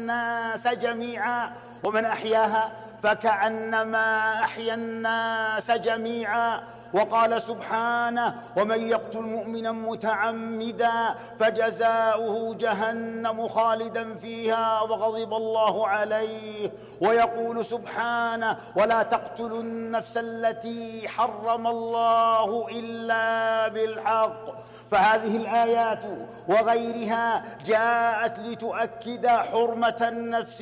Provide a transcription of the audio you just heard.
الناس جميعا، ومن أحياها فكأنما أحيا الناس جميعا. وقال سبحانه: ومن يقتل مؤمنا متعمدا فجزاؤه جهنم خالدا فيها وغضب الله عليه. ويقول سبحانه: ولا تقتلوا النفس التي حرم الله إلا بالحق. فهذه الآيات وغيرها جاءت لتؤكد حرمة النفس